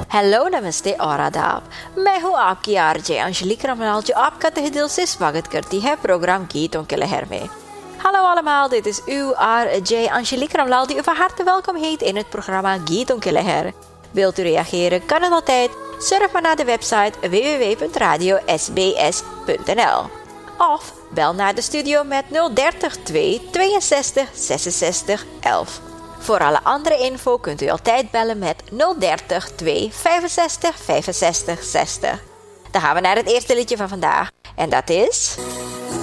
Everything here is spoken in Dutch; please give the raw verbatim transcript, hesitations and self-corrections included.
हेलो नमस्ते और आदाब। मैं हूँ आपकी आरजे अंजलिक रामलाल जो आपका तहे दिल से स्वागत करती है programme Gieton ke Leher mee. Hallo allemaal, dit is uw R J Angelique Ramlaal die u van harte welkom heet in het programma Gieton ke Leher. Wilt u reageren, kan het altijd. Surf maar naar de website w w w punt radio s b s punt n l. Of bel naar de studio met nul dertig twee tweeënzestig zesenzestig elf. Voor alle andere info kunt u altijd bellen met nul dertig twee vijfenzestig vijfenzestig zestig. Dan gaan we naar het eerste liedje van vandaag. En dat is...